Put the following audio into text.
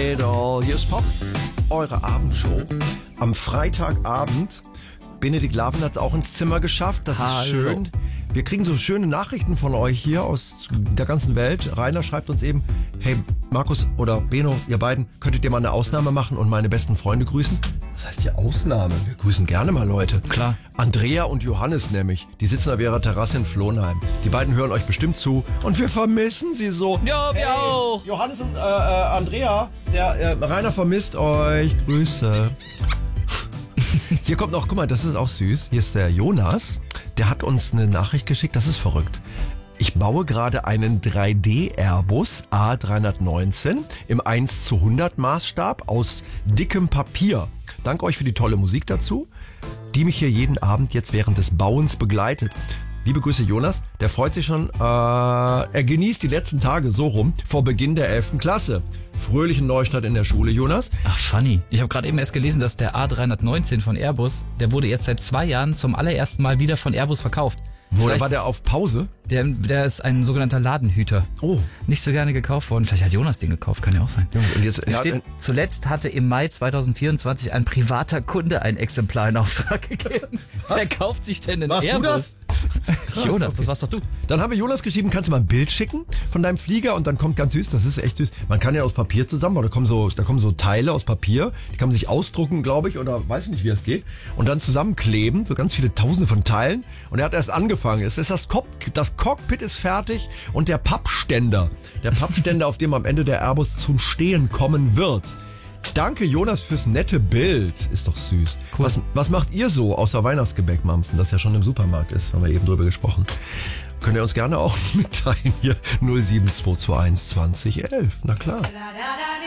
Idol. Hier ist Pop, eure Abendshow. Am Freitagabend. Benedikt Laven hat es auch ins Zimmer geschafft. Das ist schön. Wir kriegen so schöne Nachrichten von euch hier aus der ganzen Welt. Rainer schreibt uns eben, hey Markus oder Beno, ihr beiden, könntet ihr mal eine Ausnahme machen und meine besten Freunde grüßen? Was heißt hier Ausnahme? Wir grüßen gerne mal Leute. Klar. Andrea und Johannes nämlich, die sitzen auf ihrer Terrasse in Flohnheim. Die beiden hören euch bestimmt zu und wir vermissen sie so. Ja, wir auch. Johannes und Andrea, der Rainer vermisst euch. Grüße. Hier kommt noch, guck mal, das ist auch süß. Hier ist der Jonas, der hat uns eine Nachricht geschickt, das ist verrückt. Ich baue gerade einen 3D-Airbus A319 im 1:100 Maßstab aus dickem Papier. Danke euch für die tolle Musik dazu, die mich hier jeden Abend jetzt während des Bauens begleitet. Liebe Grüße Jonas, der freut sich schon, er genießt die letzten Tage so rum vor Beginn der 11. Klasse. Fröhlichen Neustart in der Schule, Jonas. Ach, funny. Ich habe gerade eben erst gelesen, dass der A319 von Airbus, der wurde jetzt seit 2 Jahren zum allerersten Mal wieder von Airbus verkauft. Oder war der auf Pause? Der ist ein sogenannter Ladenhüter. Oh. Nicht so gerne gekauft worden. Vielleicht hat Jonas den gekauft, kann ja auch sein. Und jetzt, Zuletzt hatte im Mai 2024 ein privater Kunde ein Exemplar in Auftrag gegeben. Wer kauft sich denn einen Airbus? Du das? Krass, Jonas, das warst doch du. Dann haben wir Jonas geschrieben, kannst du mal ein Bild schicken von deinem Flieger und dann kommt ganz süß, das ist echt süß. Man kann ja aus Papier zusammen, oder da kommen so Teile aus Papier, die kann man sich ausdrucken, glaube ich, oder weiß ich nicht, wie das geht. Und dann zusammenkleben, so ganz viele Tausende von Teilen. Und er hat erst angefangen. Es ist das Cockpit ist fertig und der Pappständer, auf dem am Ende der Airbus zum Stehen kommen wird. Danke Jonas fürs nette Bild. Ist doch süß. Cool. Was macht ihr so außer Weihnachtsgebäck mampfen, das ja schon im Supermarkt ist? Haben wir eben drüber gesprochen. Könnt ihr uns gerne auch mitteilen hier 07221 2011. Na klar.